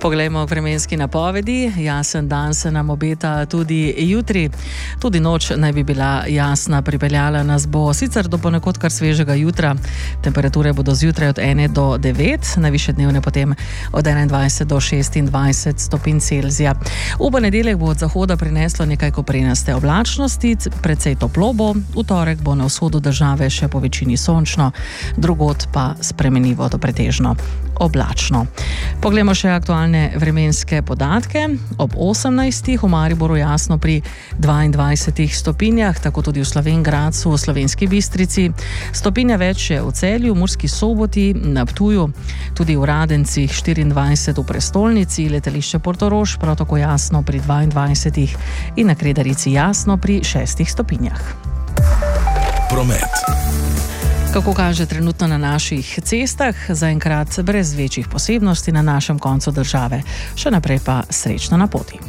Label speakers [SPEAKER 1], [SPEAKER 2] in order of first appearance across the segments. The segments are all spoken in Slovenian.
[SPEAKER 1] Poglejmo vremenski napovedi. Jasen dan se nam obeta tudi jutri. Tudi noč naj bi bila jasna, pripeljala nas bo sicer do ponekod kar svežega jutra. Temperature bodo zjutraj od 1 do 9, najvišje dnevne potem od 21 do 26 stopinj Celzija. V ponedeljek bo od zahoda prineslo nekaj koprenaste oblačnosti, precej toplo bo, v torek bo na vzhodu države še po večini sončno, drugod pa spremenljivo do pretežno oblačno. Poglejmo še aktualne vremenske podatke. Ob 18. v Mariboru jasno pri 22 stopinjah, tako tudi v Slovenj Gradcu, v Slovenski Bistrici. Stopinja več je v Celju, Murski Soboti, na Ptuju, tudi v Radencih 24 v prestolnici, letališče Portorož prav tako jasno pri 22 in na Kredarici jasno pri 6 stopinjah.
[SPEAKER 2] Promet.
[SPEAKER 1] Kako kaže trenutno na naših cestah, zaenkrat brez večjih posebnosti na našem koncu države. Še naprej pa srečno na poti.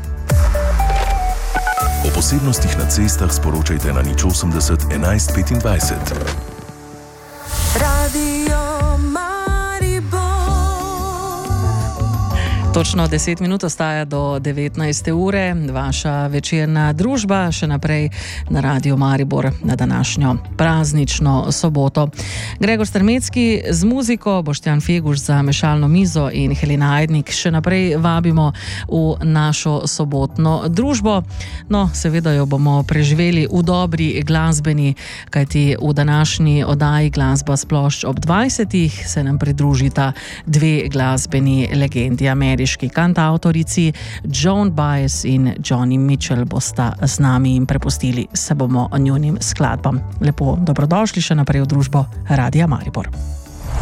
[SPEAKER 2] O posebnostih na cestah sporočajte na 080 11 25.
[SPEAKER 3] Radio
[SPEAKER 1] Točno 10 minut ostaja do 19. ure. Vaša večerna družba še naprej na Radio Maribor na današnjo praznično soboto. Gregor Strmecki z muziko, Boštjan Feguš za mešalno mizo in Helena Ajdnik še naprej vabimo v našo sobotno družbo. No, seveda jo bomo preživeli v dobri glasbeni, kajti v današnji oddaji Glasba s plošč ob 20. se nam pridružita dve glasbeni legendi. Ameriški kantavtorici Joan Baez in Joni Mitchell bosta z nami in prepustili se bomo njunim skladbam. Lepo dobrodošli še naprej v družbo Radia Maribor.